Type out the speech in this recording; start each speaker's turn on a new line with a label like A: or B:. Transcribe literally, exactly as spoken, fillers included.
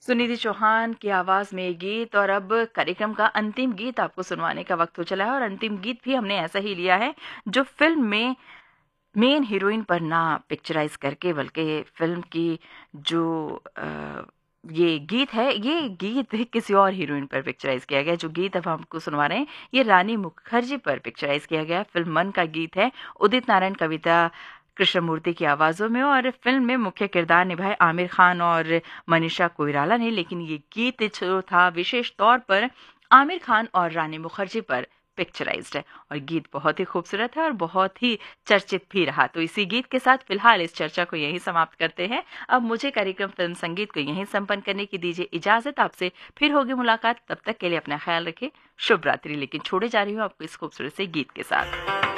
A: सुनिधि चौहान की आवाज़ में ये गीत। और अब कार्यक्रम का अंतिम गीत आपको सुनवाने का वक्त हो चला है, और अंतिम गीत भी हमने ऐसा ही लिया है जो फिल्म में मेन हीरोइन पर ना पिक्चराइज करके, बल्कि फिल्म की जो अ, ये गीत है, ये गीत किसी और हीरोइन पर पिक्चराइज किया गया। जो गीत अब हमको सुनवा रहे हैं ये रानी मुखर्जी पर पिक्चराइज किया गया। फिल्म मन का गीत है, उदित नारायण कविता कृष्णमूर्ति की आवाज़ों में, और फिल्म में मुख्य किरदार निभाए आमिर खान और मनीषा कोइराला ने। लेकिन ये गीत जो था विशेष तौर पर आमिर खान और रानी मुखर्जी पर पिक्चराइज्ड है, और गीत बहुत ही खूबसूरत है और बहुत ही चर्चित भी रहा। तो इसी गीत के साथ फिलहाल इस चर्चा को यहीं समाप्त करते हैं। अब मुझे कार्यक्रम फिल्म संगीत को यहीं संपन्न करने की दीजिए इजाजत। आपसे फिर होगी मुलाकात, तब तक के लिए अपना ख्याल रखें। शुभ रात्रि। लेकिन छोड़े जा रही हूँ आपको इस खूबसूरत से गीत के साथ।